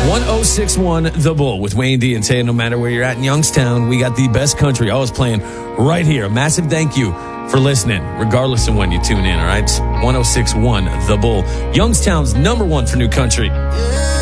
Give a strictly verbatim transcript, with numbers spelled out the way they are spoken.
one oh six one The Bull with Wayne D and Tay. No matter where you're at in Youngstown, we got the best country always playing right here. A massive thank you for listening, regardless of when you tune in, all right? one oh six one The Bull, Youngstown's number one for new country.